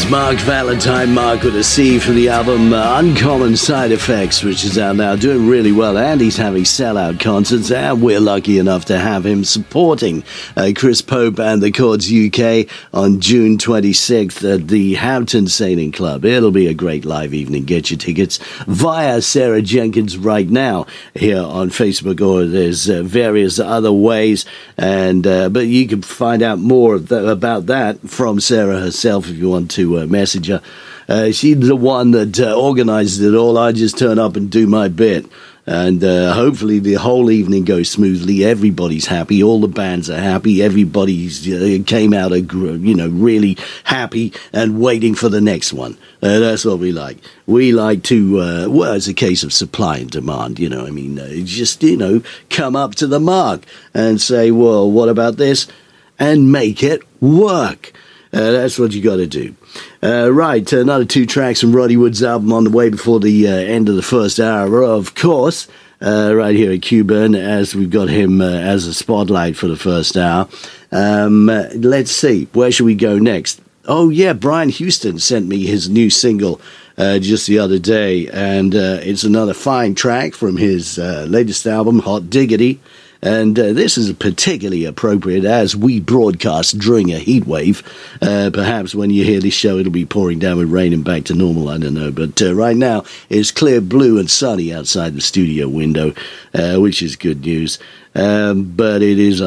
That's Mark Valentine, Mark with a C, from the album Uncommon Side Effects, which is out now, doing really well, and he's having sellout concerts, and we're lucky enough to have him supporting Chris Pope and the Chords UK on June 26th at the Hampton Sailing Club. It'll be a great live evening. Get your tickets via Sarah Jenkins right now here on Facebook, or there's various other ways, and but you can find out more about that from Sarah herself if you want to message her. She's the one that organizes it all. I just turn up and do my bit, and hopefully the whole evening goes smoothly. Everybody's happy, all the bands are happy, everybody's came out really happy and waiting for the next one. That's what we like. We like to it's a case of supply and demand, just come up to the mark and say, well, what about this, and make it work. That's what you got to do. Right, another 2 tracks from Roddy Wood's album on the way before the end of the first hour, of course, right here at Q-Burn, as we've got him as a spotlight for the first hour. Let's see, where should we go next? Oh, yeah, Brian Houston sent me his new single just the other day, and it's another fine track from his latest album, Hot Diggity. And this is particularly appropriate as we broadcast during a heat wave. Perhaps when you hear this show, it'll be pouring down with rain and back to normal, I don't know. But right now, it's clear blue and sunny outside the studio window, which is good news. But it is,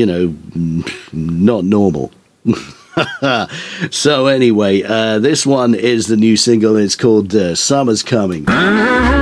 not normal. So anyway, this one is the new single. It's called Summer's Coming.